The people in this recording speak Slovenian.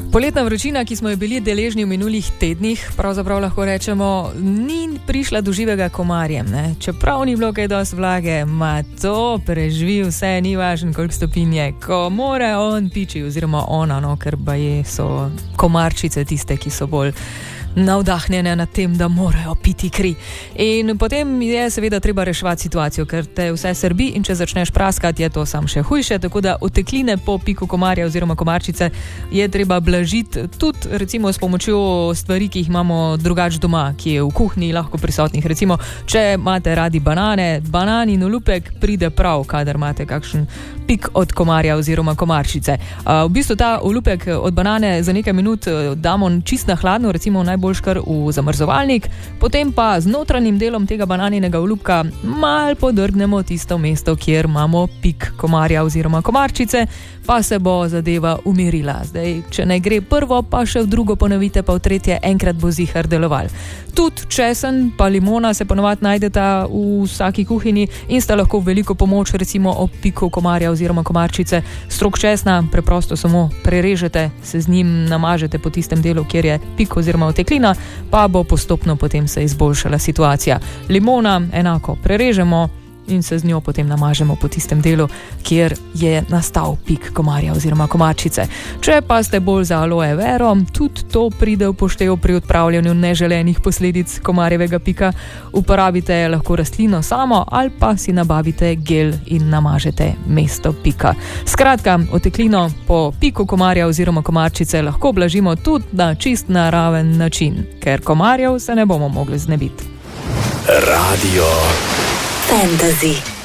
Poletna vročina, ki smo jo bili deležni v minulih tednih, pravzaprav lahko rečemo, ni prišla do živega komarjem. Ne? Čeprav ni bilo kaj dosti vlage, to preživi vse, ni važno, koliko stopinj je. Ko mora on piči, oziroma ona, ker baje so komarčice tiste, ki so bolj navdahnjene nad tem, da morajo piti kri. In potem je seveda treba reševati situacijo, ker te vse srbi in če začneš praskati, je to sam še hujše, tako da otekline po piku komarja oziroma komarčice je treba blažiti tudi recimo s pomočjo stvari, ki jih imamo drugač doma, ki je v kuhinji lahko prisotnih. Recimo, če imate radi banane, banan in olupek pride prav, kadar imate kakšen pik od komarja oziroma komarčice. V bistvu ta olupek od banane za nekaj minut damo čist na hladno, recimo najboljš kar v zamrzovalnik, potem pa z notranjim delom tega bananinega olupka mal podrgnemo tisto mesto, kjer imamo pik komarja oziroma komarčice, pa se bo zadeva umirila. Zdaj, če ne gre prvo, pa še v drugo ponovite, pa v tretje, enkrat bo zihar deloval. Tudi česen pa limona se ponovadi najdeta v vsaki kuhinji in sta lahko veliko pomoč, recimo ob piku komarja oziroma komarčice. Strok česna preprosto samo prerežete, se z njim namažete po tistem delu, kjer je pik oziroma oteklina, pa bo postopno potem se izboljšala situacija. Limona enako prerežemo in se z njo potem namažemo po tistem delu, kjer je nastal pik komarja oziroma komarčice. Če pa ste bolj za aloe vero, tudi to pride v poštev pri odpravljanju neželenih posledic komarjevega pika. Uporabite lahko rastlino samo ali pa si nabavite gel in namažete mesto pika. Skratka, oteklino po piku komarja oziroma komarčice lahko blažimo tudi na čist naraven način, ker komarjev se ne bomo mogli znebiti. Radio Fantasy.